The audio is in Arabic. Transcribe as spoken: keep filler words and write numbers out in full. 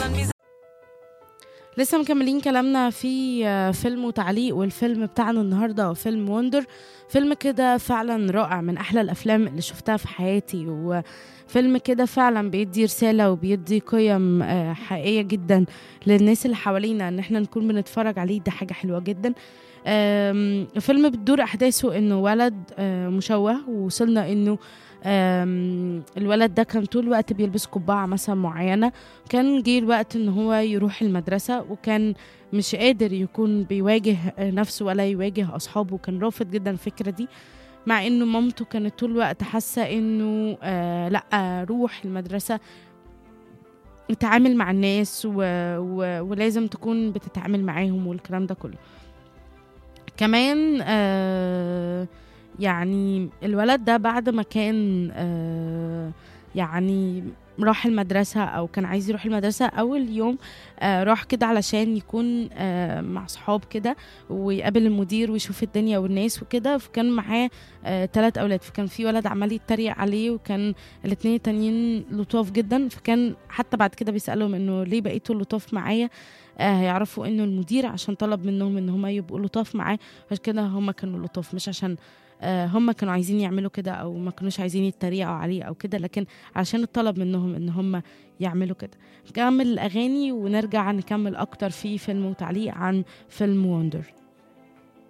لسه مكملين كلامنا في آه، فيلم وتعليق، والفيلم بتاعنا النهارده هو فيلم وندر. فيلم كده فعلا رائع، من احلى الافلام اللي شفتها في حياتي، وفيلم كده فعلا بيدي رسالة وبيدي قيم آه، حقيقية جدا للناس اللي حوالينا، ان احنا نكون بنتفرج عليه. ده حاجة حلوة جدا. آم، الفيلم بتدور احداثه انه ولد آه، مشوه، ووصلنا انه آم، الولد ده كان طول الوقت بيلبس قبعة مثلا معينة. كان جه الوقت ان هو يروح المدرسة، وكان مش قادر يكون بيواجه نفسه ولا يواجه اصحابه. كان رافض جدا الفكرة دي، مع انه مامته كانت طول الوقت حاسة انه آه لا، روح المدرسة، اتعامل مع الناس و... و... ولازم تكون بتتعامل معاهم والكلام ده كله. كمان آه يعني الولد ده بعد ما كان آه يعني راح المدرسة أو كان عايز يروح المدرسة أول يوم، آه راح كده علشان يكون آه مع صحاب كده، ويقابل المدير ويشوف الدنيا والناس وكده. فكان معاه آه تلات أولاد، فكان في ولد عمال يتريق عليه، وكان الاتنين التانيين لطاف جدا. فكان حتى بعد كده بيسألهم إنه ليه بقيتوا لطاف معايا، آه هيعرفوا إنه المدير عشان طلب منهم إن هم يبقوا لطاف معاه. عشان كده هم كانوا لطاف، مش عشان آه هم كانوا عايزين يعملوا كده او ما كانوش عايزين يتريقوا عليه او كده، لكن عشان الطلب منهم ان هم يعملوا كده. نكمل الاغاني ونرجع نكمل اكتر في فيلم وتعليق عن فيلم وندر.